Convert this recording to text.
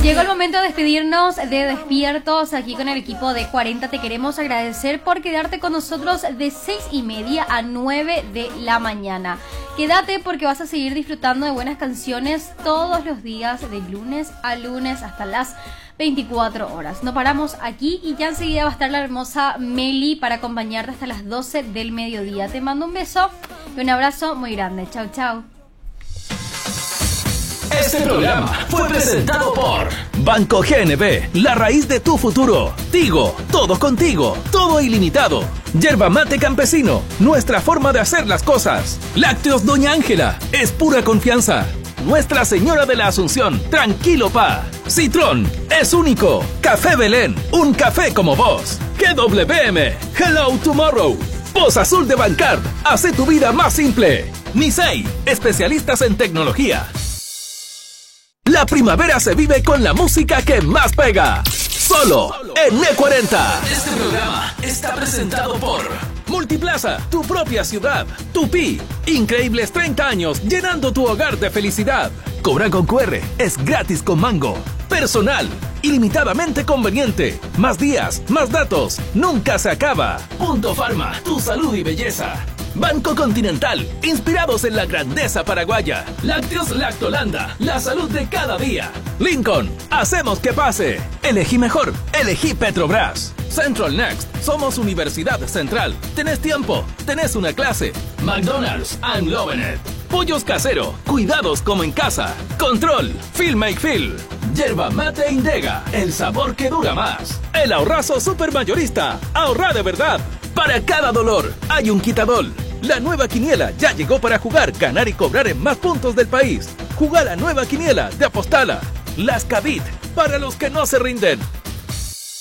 Llegó el momento de despedirnos de Despiertos aquí con el equipo de 40. Te queremos agradecer por quedarte con nosotros de 6:30 a 9 de la mañana. Quédate porque vas a seguir disfrutando de buenas canciones todos los días, de lunes a lunes hasta las 24 horas. No paramos aquí y ya enseguida va a estar la hermosa Meli para acompañarte hasta las 12 del mediodía. Te mando un beso y un abrazo muy grande. Chau, chau. Este programa fue presentado por Banco GNB, la raíz de tu futuro. Tigo, todo contigo, todo ilimitado. Yerba Mate Campesino, nuestra forma de hacer las cosas. Lácteos Doña Ángela, es pura confianza. Nuestra Señora de la Asunción, tranquilo pa. Citrón, es único. Café Belén, un café como vos. GWM, Hello Tomorrow. Voz Azul de Bancard, hace tu vida más simple. Nisei, especialistas en tecnología. La primavera se vive con la música que más pega. Solo en E40. Este programa está presentado por Multiplaza, tu propia ciudad. Tupi, increíbles 30 años llenando tu hogar de felicidad. Cobra con QR, es gratis con Mango. Personal, ilimitadamente conveniente. Más días, más datos, nunca se acaba. Punto Farma, tu salud y belleza. Banco Continental, inspirados en la grandeza paraguaya. Lácteos Lactolanda, la salud de cada día. Lincoln, hacemos que pase. Elegí mejor, elegí Petrobras. Central Next, somos Universidad Central. Tenés tiempo, tenés una clase. McDonald's, I'm loving it. Pollos Casero, cuidados como en casa. Control, Feel Make Feel. Yerba Mate Indega, el sabor que dura más. El ahorrazo supermayorista, ahorra de verdad. Para cada dolor hay un Quitadol. La nueva quiniela ya llegó para jugar, ganar y cobrar en más puntos del país. Jugar la nueva quiniela de Apostala. Las Cavit, para los que no se rinden.